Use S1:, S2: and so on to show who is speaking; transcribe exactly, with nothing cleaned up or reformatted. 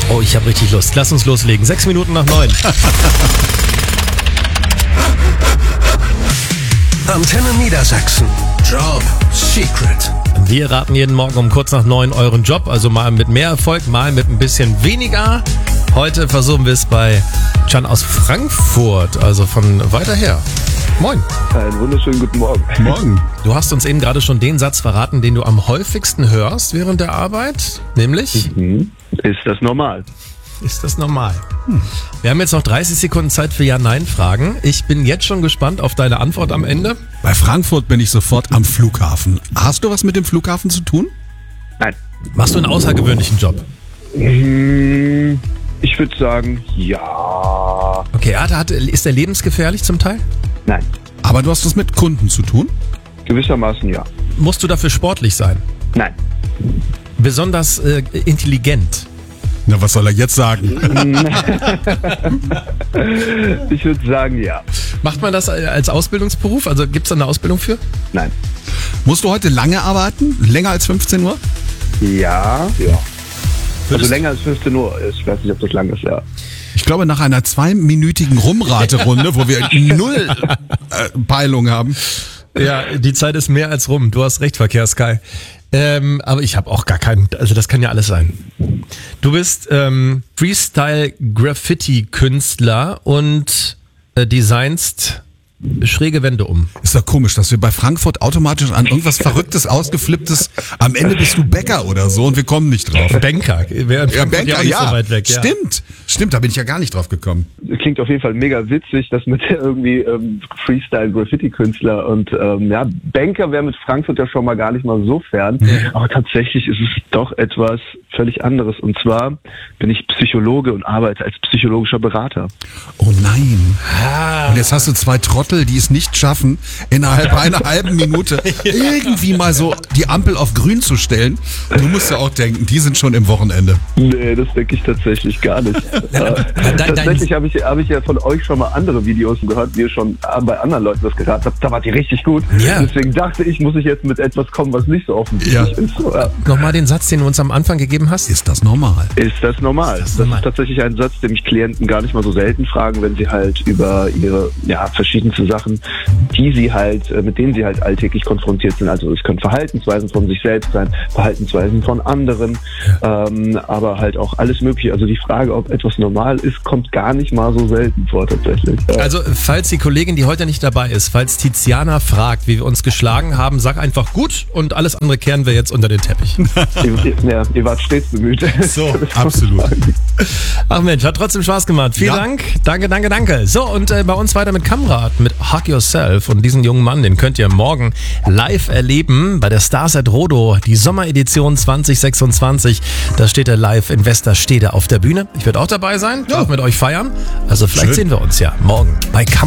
S1: Oh, ich habe richtig Lust. Lass uns loslegen. Sechs Minuten nach neun.
S2: Antenne Niedersachsen. Job Secret.
S1: Wir raten jeden Morgen um kurz nach neun euren Job. Also mal mit mehr Erfolg, mal mit ein bisschen weniger. Heute versuchen wir es bei Can aus Frankfurt, also von weiter her. Moin.
S3: Einen wunderschönen guten Morgen.
S4: Morgen.
S1: Du hast uns eben gerade schon den Satz verraten, den du am häufigsten hörst während der Arbeit, nämlich...
S3: Mhm. Ist das normal?
S1: Ist das normal? Hm. Wir haben jetzt noch dreißig Sekunden Zeit für Ja-Nein-Fragen. Ich bin jetzt schon gespannt auf deine Antwort am Ende.
S4: Bei Frankfurt bin ich sofort am Flughafen. Hast du was mit dem Flughafen zu tun?
S3: Nein.
S1: Machst du einen außergewöhnlichen Job?
S3: Mhm. Ich würde sagen, ja.
S1: Okay, hat, hat, ist der lebensgefährlich zum Teil?
S3: Nein.
S4: Aber du hast was mit Kunden zu tun?
S3: Gewissermaßen ja.
S1: Musst du dafür sportlich sein?
S3: Nein.
S1: Besonders äh, intelligent?
S4: Na, was soll er jetzt sagen?
S3: Ich würde sagen, ja.
S1: Macht man das als Ausbildungsberuf? Also gibt es da eine Ausbildung für?
S3: Nein.
S4: Musst du heute lange arbeiten? Länger als fünfzehn Uhr?
S3: Ja. Ja. Also
S1: Würdest-
S3: länger als fünfzehn Uhr. Ich weiß nicht, ob das lang ist, ja.
S4: Ich glaube, nach einer zweiminütigen Rumraterunde, wo wir null äh, Peilung haben.
S1: Ja, die Zeit ist mehr als rum. Du hast recht, Verkehrssky. Ähm, aber ich habe auch gar keinen, also das kann ja alles sein. Du bist ähm, Freestyle-Graffiti-Künstler und äh, designst schräge Wände um.
S4: Ist doch komisch, dass wir bei Frankfurt automatisch an irgendwas Verrücktes, Ausgeflipptes, am Ende bist du Bäcker oder so und wir kommen nicht drauf.
S1: Banker. Wäre in
S4: Ja,
S1: Frankfurt
S4: Banker,
S1: auch nicht
S4: ja,
S1: so weit weg. Ja.
S4: stimmt, stimmt, da bin ich ja gar nicht drauf gekommen.
S3: Klingt auf jeden Fall mega witzig, das mit irgendwie ähm, Freestyle-Graffiti-Künstler und ähm, ja, Banker wäre mit Frankfurt ja schon mal gar nicht mal so fern. Aber tatsächlich ist es doch etwas völlig anderes. Und zwar bin ich Psychologe und arbeite als psychologischer Berater.
S4: Oh nein.
S1: Ah.
S4: Und jetzt hast du zwei Trottel, die es nicht schaffen, innerhalb einer halben Minute irgendwie mal so die Ampel auf grün zu stellen. Du musst ja auch denken, die sind schon im Wochenende.
S3: Nee, das denke ich tatsächlich gar nicht. äh,
S1: dein-
S3: tatsächlich habe ich, hab ich ja von euch schon mal andere Videos gehört, wie ihr schon bei anderen Leuten das geraten habt. Da wart ihr richtig gut.
S1: Ja.
S3: Deswegen dachte ich, muss ich jetzt mit etwas kommen, was nicht so offensichtlich
S4: Ja.
S3: ist. Ja.
S1: Nochmal den Satz, den du uns am Anfang gegeben hast.
S4: Ist das normal?
S3: Ist das normal?
S1: Ist das
S3: Das
S1: normal?
S3: ist tatsächlich ein Satz, den mich Klienten gar nicht mal so selten fragen, wenn sie halt über ihre ja, verschiedensten Sachen, die sie halt, äh, mit denen sie halt alltäglich konfrontiert sind. Also es können Verhaltensweisen von sich selbst sein, Verhaltensweisen von anderen, ähm, aber halt auch alles Mögliche. Also die Frage, ob etwas normal ist, kommt gar nicht mal so selten vor tatsächlich. Äh,
S1: Also, falls die Kollegin, die heute nicht dabei ist, falls Tiziana fragt, wie wir uns geschlagen haben, sag einfach gut und alles andere kehren wir jetzt unter den Teppich.
S3: ihr, ihr- ja, ihr wart stets bemüht.
S4: So, absolut.
S1: Ach Mensch, hat trotzdem Spaß gemacht. Vielen
S4: Ja.
S1: Dank. Danke, danke, danke. So, und äh, bei uns weiter mit Kamrat, mit Hug Yourself. Und diesen jungen Mann, den könnt ihr morgen live erleben bei der Stars at Rodo, die Sommeredition zwanzig sechsundzwanzig. Da steht er live in Westerstede auf der Bühne. Ich werde auch dabei sein, darf mit euch feiern. Also vielleicht
S4: Schön.
S1: sehen wir uns ja morgen bei Kamrat.